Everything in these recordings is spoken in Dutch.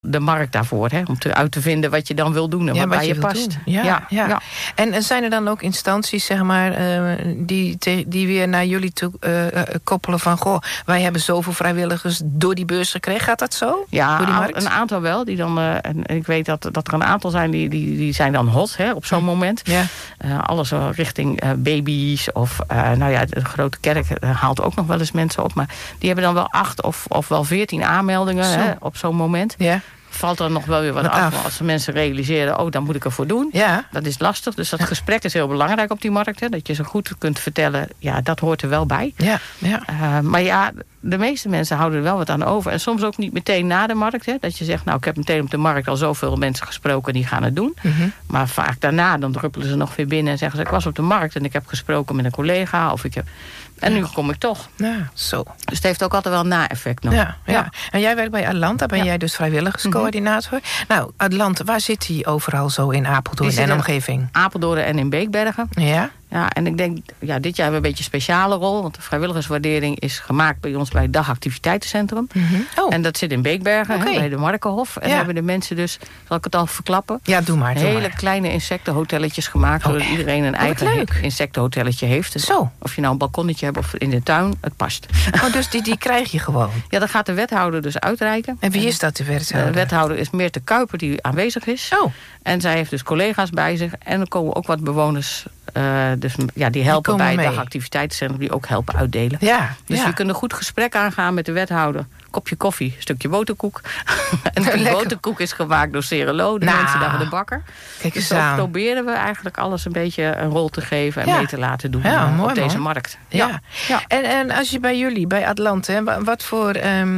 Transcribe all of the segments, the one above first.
de markt daarvoor. Hè, om uit te vinden wat je dan wil doen en wat bij je past. Ja. En zijn er dan ook instanties, zeg maar, die weer naar jullie toe koppelen van, goh, wij hebben zoveel vrijwilligers door die beurs gekregen. Gaat dat zo? Ja, door die markt? Een aantal wel. Die dan, en ik weet dat er een aantal zijn die zijn dan hot, hè, op zo'n moment. Ja. Alles richting baby's of de grote kerk haalt ook nog wel eens mensen op. Maar die hebben dan wel 8 of wel 14 aanmeldingen hè, op zo'n moment. Ja. Valt er nog wel weer wat af. Maar als de mensen realiseren, dan moet ik ervoor doen. Ja. Dat is lastig. Dus dat gesprek is heel belangrijk op die markt. Hè, dat je zo goed kunt vertellen, ja, dat hoort er wel bij. Ja. Maar ja, de meeste mensen houden er wel wat aan over. En soms ook niet meteen na de markt. Hè, dat je zegt, nou, ik heb meteen op de markt al zoveel mensen gesproken, die gaan het doen. Mm-hmm. Maar vaak daarna, dan druppelen ze nog weer binnen en zeggen ze, ik was op de markt en ik heb gesproken met een collega. En nu kom ik toch. Ja, zo. Dus het heeft ook altijd wel een na-effect nog. Ja. En jij werkt bij Atlanta, ben jij dus vrijwilligerscoördinator. Nou, Atlanta, waar zit die overal zo in Apeldoorn en omgeving? Apeldoorn en in Beekbergen. Ja. Ja, en ik denk, dit jaar hebben we een beetje een speciale rol. Want de vrijwilligerswaardering is gemaakt bij ons bij het Dagactiviteitencentrum. Mm-hmm. Oh. En dat zit in Beekbergen, bij de Markenhof. En hebben de mensen dus, zal ik het al verklappen? Ja, doe maar. Hele kleine insectenhotelletjes gemaakt. Zodat iedereen een eigen insectenhotelletje heeft. Dus zo. Of je nou een balkonnetje hebt of in de tuin, het past. Oh, dus die krijg je gewoon? Ja, dat gaat de wethouder dus uitreiken. En wie is dat, de wethouder? De wethouder is Meerte Kuiper, die aanwezig is. Oh. En zij heeft dus collega's bij zich. En er komen ook wat bewoners die helpen bij het Dagactiviteitencentrum, die ook helpen uitdelen. Ja, dus je kunt een goed gesprek aangaan met de wethouder. Kopje koffie, stukje boterkoek. En de boterkoek is gemaakt door Cerelo, de mensen daar van de bakker. Kijk eens dus aan. proberen we eigenlijk alles een beetje een rol te geven en mee te laten doen op deze markt. Ja. En als je bij jullie, bij Atlanta, wat voor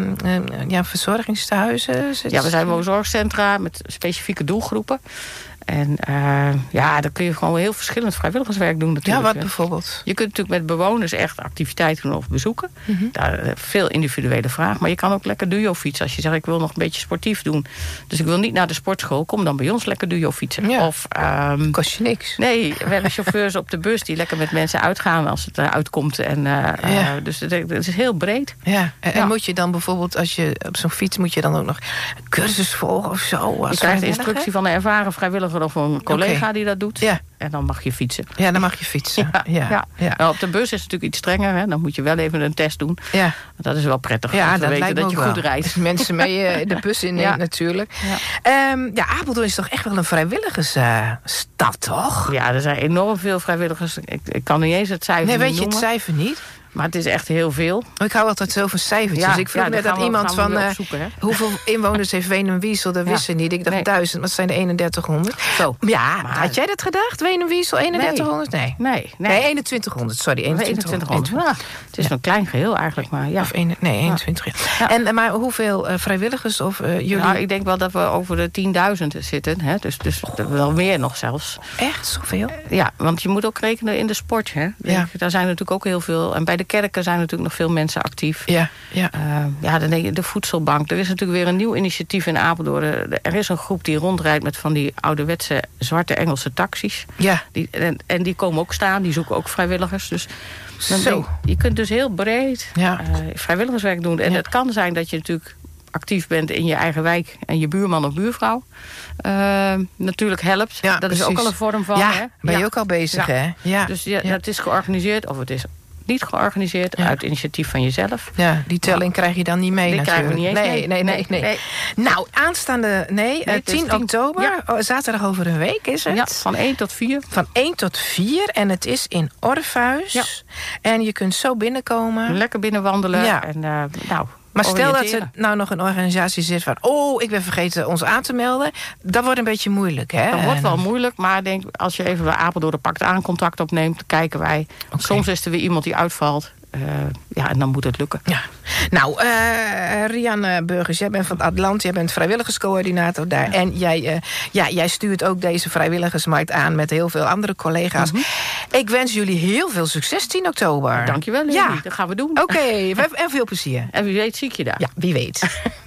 verzorgingstehuizen? Ja, we zijn woonzorgcentra met specifieke doelgroepen. En dan kun je gewoon heel verschillend vrijwilligerswerk doen natuurlijk. Ja, wat bijvoorbeeld? Je kunt natuurlijk met bewoners echt activiteiten doen of bezoeken. Mm-hmm. Daar veel individuele vraag. Maar je kan ook lekker duo fietsen. Als je zegt, ik wil nog een beetje sportief doen. Dus ik wil niet naar de sportschool. Kom dan bij ons lekker duo fietsen. Ja. Of, kost je niks. Nee, we hebben chauffeurs op de bus die lekker met mensen uitgaan als het eruit komt. Dus het is heel breed. Ja. En moet je dan bijvoorbeeld, als je op zo'n fiets, moet je dan ook nog een cursus volgen of zo? Je krijgt de instructie van een ervaren vrijwilliger of een collega die dat doet. Ja. En dan mag je fietsen. Ja, dan mag je fietsen. Ja. Nou, op de bus is het natuurlijk iets strenger. Hè? Dan moet je wel even een test doen. Ja. Dat is wel prettig. Ja, om te dat weten dat je goed rijdt. Dus mensen mee de bus inneemt natuurlijk. Ja. Apeldoorn is toch echt wel een vrijwilligersstad, toch? Ja, er zijn enorm veel vrijwilligers. Ik kan niet eens het cijfer noemen. Nee, weet je het cijfer niet? Maar het is echt heel veel. Ik hou altijd zo van cijfertjes. Ik vroeg net dat iemand van hoeveel inwoners heeft Weenenwiesel, dat wist ze niet. Ik dacht 1000, maar het zijn er 3100. Zo. Ja, maar had jij dat gedacht? Weenenwiesel, 3100? Nee, 2100, sorry. 2100. Het is een klein geheel eigenlijk, maar ja. 21. Ja. Maar hoeveel vrijwilligers of jullie? Nou, ik denk wel dat we over de 10.000 zitten. Hè? Dus wel meer nog zelfs. Echt, zoveel? Ja, want je moet ook rekenen in de sport. Hè? Daar zijn natuurlijk ook heel veel. En bij de kerken zijn natuurlijk nog veel mensen actief. Dan denk je, de voedselbank. Er is natuurlijk weer een nieuw initiatief in Apeldoorn. Er is een groep die rondrijdt met van die ouderwetse zwarte Engelse taxis. Ja. En die komen ook staan, die zoeken ook vrijwilligers. Dus je kunt dus heel breed vrijwilligerswerk doen. En het kan zijn dat je natuurlijk actief bent in je eigen wijk en je buurman of buurvrouw natuurlijk helpt. Ja, dat is ook al een vorm van. Ja, ben je ook al bezig, hè? Ja. Dus het is georganiseerd of het is niet georganiseerd uit initiatief van jezelf. Ja, die telling krijg je dan niet mee natuurlijk. Krijgen we niet eens Nee. Nou, aanstaande 10 oktober, zaterdag over een week is het. Ja, van 1 tot 4. Van 1 tot 4 en het is in Orpheus. Ja. En je kunt zo binnenkomen. Lekker binnenwandelen. Ja. En maar stel dat er nou nog een organisatie zit van, ik ben vergeten ons aan te melden. Dat wordt een beetje moeilijk, hè? Dat wordt wel moeilijk, maar ik denk, als je even bij Apeldoorn Pakt Aan contact opneemt, kijken wij. Okay. Soms is er weer iemand die uitvalt. En dan moet het lukken. Ja. Nou, Rianne Burgers, jij bent van het Atlant, jij bent vrijwilligerscoördinator daar. Ja. En jij stuurt ook deze vrijwilligersmarkt aan met heel veel andere collega's. Mm-hmm. Ik wens jullie heel veel succes 10 oktober. Dankjewel, Lily. Dat gaan we doen. Oké, en veel plezier. En wie weet zie ik je daar. Ja, wie weet.